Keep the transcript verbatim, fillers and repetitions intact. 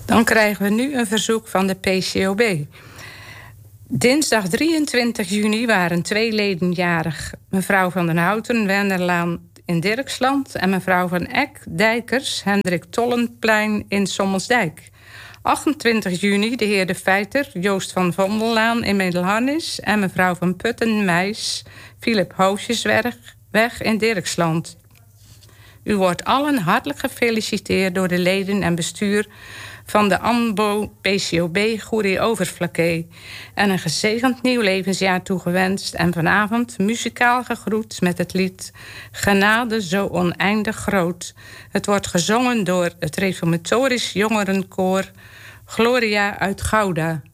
Dan krijgen we nu een verzoek van de P C O B. Dinsdag drieëntwintig juni waren twee leden jarig. Mevrouw van den Houten, Wenderlaan in Dirksland... en mevrouw van Eck, Dijkers, Hendrik Tollenplein in Sommelsdijk. achtentwintig juni de heer De Feiter, Joost van Vondellaan in Middelharnis... en mevrouw van Putten-Meis, Philip Hoosjesweg in Dirksland. U wordt allen hartelijk gefeliciteerd door de leden en bestuur... van de AMBO P C O B Goeree Overflakkee... en een gezegend nieuw levensjaar toegewenst... en vanavond muzikaal gegroet met het lied... Genade zo oneindig groot. Het wordt gezongen door het Reformatorisch Jongerenkoor... Gloria uit Gouda.